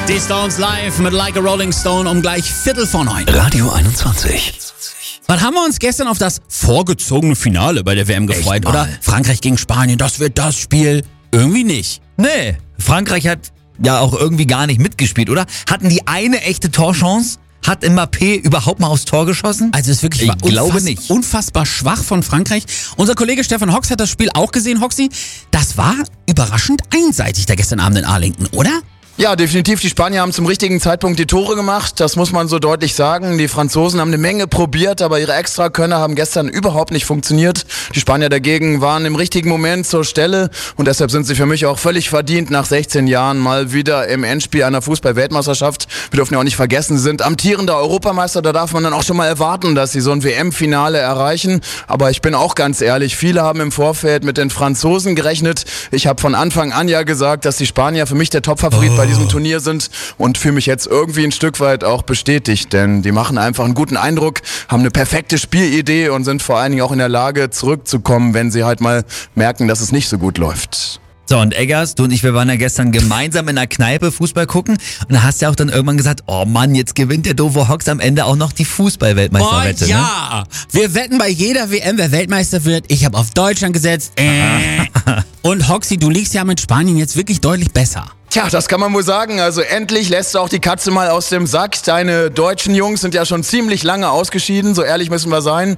Die Stones live mit Like a Rolling Stone um gleich 8:45. Radio 21. Wann haben wir uns gestern auf das vorgezogene Finale bei der WM gefreut, oder? Frankreich gegen Spanien, das wird das Spiel. Irgendwie nicht. Nee, Frankreich hat ja auch irgendwie gar nicht mitgespielt, oder? Hatten die eine echte Torchance? Hat Mbappé überhaupt mal aufs Tor geschossen? Also es ist wirklich Ich glaube nicht. Unfassbar schwach von Frankreich. Unser Kollege Stefan Hox hat das Spiel auch gesehen, Hoxi. Das war überraschend einseitig da gestern Abend in Arlington, oder? Ja, definitiv. Die Spanier haben zum richtigen Zeitpunkt die Tore gemacht. Das muss man so deutlich sagen. Die Franzosen haben eine Menge probiert, aber ihre Extrakönner haben gestern überhaupt nicht funktioniert. Die Spanier dagegen waren im richtigen Moment zur Stelle und deshalb sind sie für mich auch völlig verdient nach 16 Jahren mal wieder im Endspiel einer Fußball-Weltmeisterschaft. Wir dürfen ja auch nicht vergessen, sie sind amtierender Europameister. Da darf man dann auch schon mal erwarten, dass sie so ein WM-Finale erreichen. Aber ich bin auch ganz ehrlich, viele haben im Vorfeld mit den Franzosen gerechnet. Ich habe von Anfang an ja gesagt, dass die Spanier für mich der Top-Favorit bei diesem Turnier sind und fühle mich jetzt irgendwie ein Stück weit auch bestätigt, denn die machen einfach einen guten Eindruck, haben eine perfekte Spielidee und sind vor allen Dingen auch in der Lage zurückzukommen, wenn sie halt mal merken, dass es nicht so gut läuft. So, und Eggers, du und ich, wir waren ja gestern gemeinsam in der Kneipe Fußball gucken und da hast du ja auch dann irgendwann gesagt, oh Mann, jetzt gewinnt der doofe Hox am Ende auch noch die Fußball-Weltmeisterwette. Oh ja, wir wetten bei jeder WM, wer Weltmeister wird. Ich habe auf Deutschland gesetzt. Und Hoxi, du liegst ja mit Spanien jetzt wirklich deutlich besser. Tja, das kann man wohl sagen. Also endlich lässt du auch die Katze mal aus dem Sack. Deine deutschen Jungs sind ja schon ziemlich lange ausgeschieden, so ehrlich müssen wir sein.